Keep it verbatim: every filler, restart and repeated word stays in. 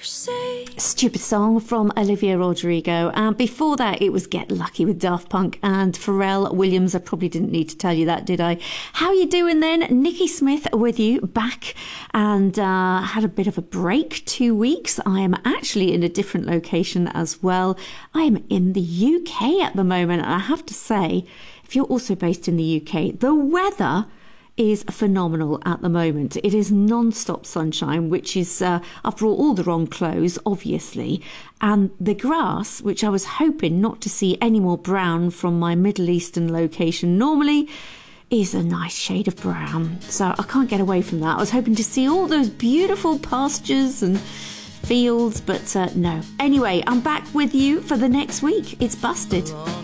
Stupid song from Olivia Rodrigo. And before that, it was Get Lucky with Daft Punk and Pharrell Williams. I probably didn't need to tell you that, did I? How you doing then? Nikki Smith with you, back, and uh, had a bit of a break, two weeks. I am actually in a different location as well. I am in the U K at the moment. I have to say, if you're also based in the U K, the weather is phenomenal at the moment. It is non-stop sunshine, which is, uh, after all, all the wrong clothes, obviously. And the grass, which I was hoping not to see any more brown from my Middle Eastern location normally, is a nice shade of brown. So I can't get away from that. I was hoping to see all those beautiful pastures and fields, but uh, no. Anyway, I'm back with you for the next week. It's Busted.